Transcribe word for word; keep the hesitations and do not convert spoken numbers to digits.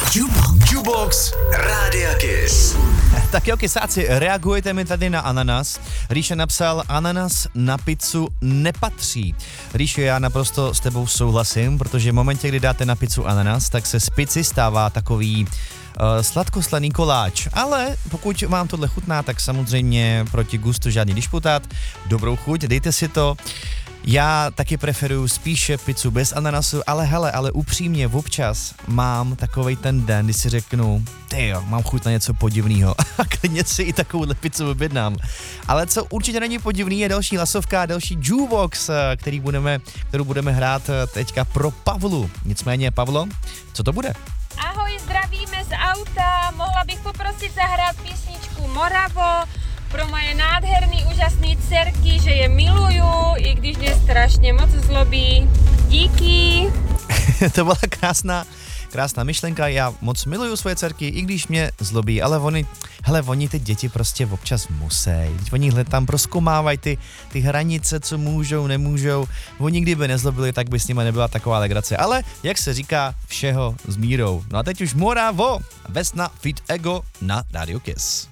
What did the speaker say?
Jukebox. Jukebox Rádia Kiss. Tak jo, kysáci, reagujete mi tady na ananas. Ríša napsal, ananas na pizzu nepatří. Ríšo, já naprosto s tebou souhlasím, protože v momentě, kdy dáte na pizzu ananas, tak se z pizzy stává takový uh, sladkoslaný koláč. Ale pokud vám tohle chutná, tak samozřejmě proti gustu žádný disputát. Dobrou chuť, dejte si to. Já taky preferuju spíše pizzu bez ananasu, ale hele, ale upřímně občas mám takovej ten den, kdy si řeknu, tyjo, mám chuť na něco podivného a klidně si i takovouhle pizzu objednám. Ale co určitě není podivný, je další hlasovka, další Jukebox, který budeme, kterou budeme hrát teďka pro Pavlu. Nicméně, Pavlo, co to bude? Ahoj, zdravíme z auta, mohla bych poprosit zahrát písničku Moravo pro moje nádherný, úžasný dcerky, že je miluju, i když mě strašně moc zlobí. Díky. To byla krásná, krásná myšlenka, já moc miluju svoje dcerky, i když mě zlobí, ale oni, hele, oni ty děti prostě občas musí. Oni tam prozkoumávají ty, ty hranice, co můžou, nemůžou. Oni kdyby nezlobili, tak by s nimi nebyla taková legrace. Ale, jak se říká, všeho s mírou. No a teď už Moravo, Vesna Fit Ego na Radio Kiss.